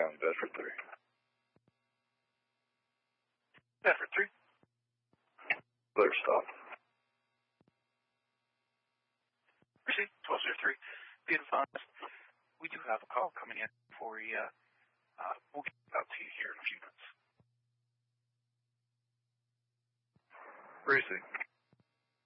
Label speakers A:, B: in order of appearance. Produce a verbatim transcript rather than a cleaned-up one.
A: on Bedford three.
B: Bedford three.
A: Clear stop.
B: Proceed, twelve zero three. Be advised, we do have a call coming in for you. Uh, we'll get out to you here in a few minutes.
A: Precinct.